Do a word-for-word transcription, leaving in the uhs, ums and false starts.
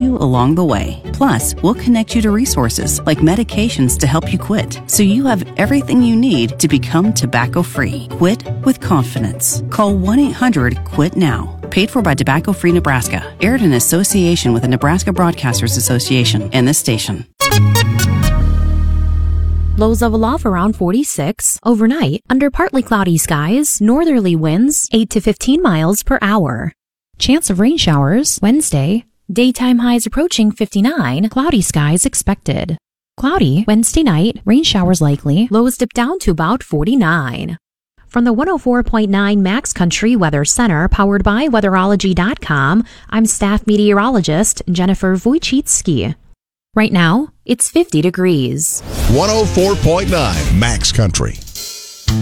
you along the way. Plus, we'll connect you to resources like medications to help you quit, so you have everything you need to become tobacco-free. Quit with confidence. Call one eight hundred quit now. Paid for by Tobacco Free Nebraska. Aired in association with the Nebraska Broadcasters Association and this station. Lows of a low around forty-six. Overnight, under partly cloudy skies, northerly winds eight to fifteen miles per hour. Chance of rain showers Wednesday. Daytime highs approaching fifty-nine. Cloudy skies expected. Cloudy Wednesday night. Rain showers likely. Lows dip down to about forty-nine. From the one oh four point nine Max Country Weather Center, powered by weatherology dot com, I'm staff meteorologist Jennifer Wojcicki. Right now, it's fifty degrees. one oh four point nine Max Country.